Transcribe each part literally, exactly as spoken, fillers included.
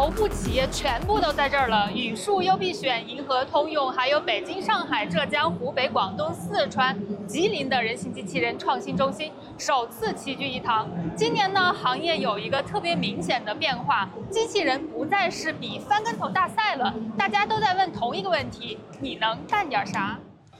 头部企业全部都在这儿了，宇树、优必选、银河、通用，还有北京、上海、浙江、湖北、广东、四川、吉林的人形机器人创新中心首次齐聚一堂。今年呢，行业有一个特别明显的变化，机器人不再是比翻跟头大赛了，大家都在问同一个问题：你能干点啥？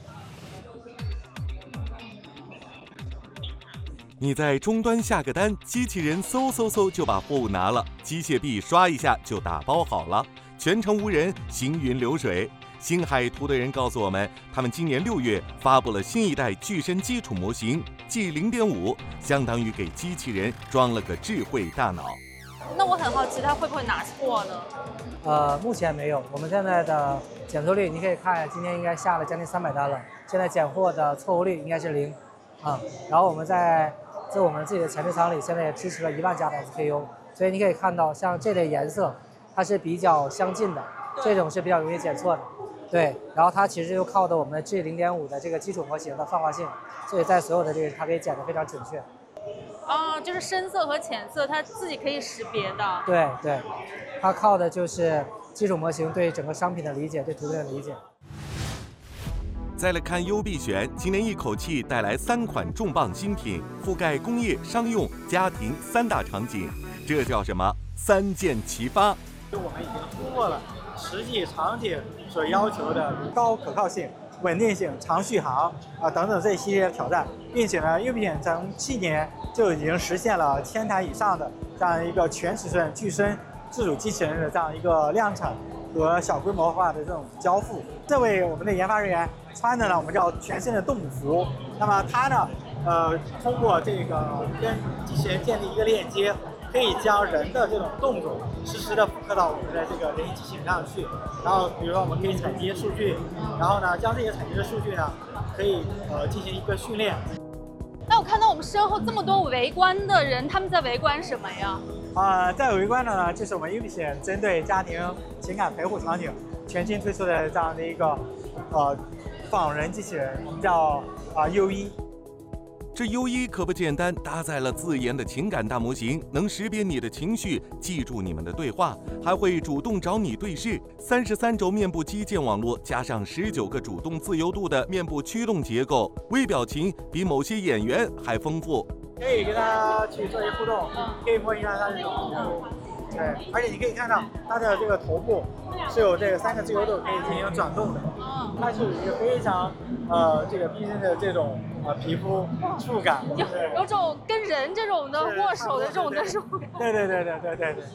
你在终端下个单，机器人嗖嗖嗖就把货物拿了，机械臂刷一下就打包好了，全程无人，行云流水。星海图的人告诉我们，他们今年六月发布了新一代具身基础模型 G 零点五， 相当于给机器人装了个智慧大脑。 那我很好奇，它会不会拿错呢？ 呃，目前没有。我们现在的检错率，你可以看，今天应该下了将近三百单了。现在检货的错误率应该是零，啊、嗯。然后我们在在我们自己的前置仓里，现在也支持了一万加的 S K U， 所以你可以看到，像这类颜色，它是比较相近的，这种是比较容易检错的。对，然后它其实就靠的我们 G 零点五 的这个基础模型的泛化性，所以在所有的这个它可以检得非常准确。 啊，就是深色和浅色，它自己可以识别的。 对对，它靠的就是基础模型对整个商品的理解，对图片的理解。 再来看优必选，今年一口气带来三款重磅新品，覆盖工业、商用、家庭三大场景，这叫什么？三箭齐发。 我们已经突破了实际场景所要求的高可靠性、稳定性、长续航啊等等这一系列挑战，并且呢，优必选从去年就已经实现了千台以上的这样一个全尺寸具身自主机器人的这样一个量产和小规模化的这种交付。这位我们的研发人员穿的呢，我们叫全身的动物服。那么他呢，呃，通过这个跟机器人建立一个链接，可以将人的这种动作实时的复刻到我们的这个人形机器人上去。然后，比如说我们可以采集数据，然后呢，将这些采集的数据呢，可以呃进行一个训练。 那我看到我们身后这么多围观的人，他们在围观什么呀？ 啊、呃，在围观的呢，就是我们优必选针对家庭情感陪护场景全新推出的这样的一个呃仿人机器人，我们叫啊 U 一。 这 U 一可不简单，搭载了自研的情感大模型，能识别你的情绪，记住你们的对话，还会主动找你对视。三十三轴面部基建网络加上十九个主动自由度的面部驱动结构，微表情比某些演员还丰富。 可以跟它去做一些互动，可以模拟一下它这种。对，而且你可以看到它的这个头部是有这个三个自由度可以进行转动的，它是有一个非常呃这个逼真的这种呃皮肤触感， 有有种跟人这种的握手的这种的触感。 对对对对对对对。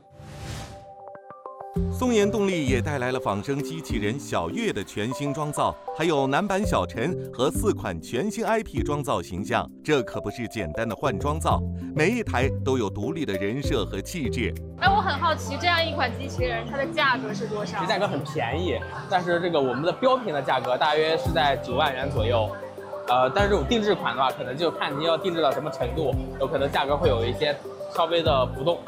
松研动力也带来了仿生机器人小月的全新装造，还有男版小陈和四款全新 I P 装造形象。这可不是简单的换装造，每一台都有独立的人设和气质。 哎，我很好奇，这样一款机器人它的价格是多少？ 其实价格很便宜，但是这个我们的标品的价格大约是在九万元左右。呃，但是这种定制款的话，可能就看你要定制到什么程度，有可能价格会有一些稍微的浮动。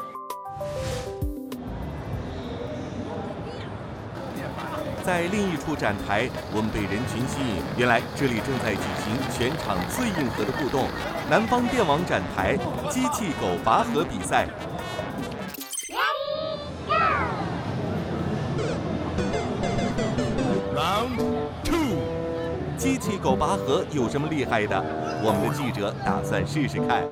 在另一处展台，我们被人群吸引，原来这里正在举行全场最硬核的互动——南方电网展台机器狗拔河比赛。Round two， 机器狗拔河有什么厉害的？我们的记者打算试试看。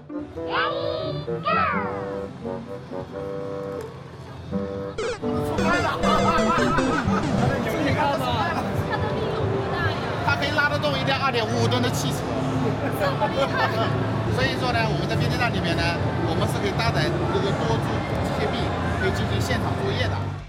它可以拉得动一辆二点五五吨的汽车，所以说呢，我们在编辑站里面呢，我们是可以搭载这个多组机械臂，可以进行现场作业的。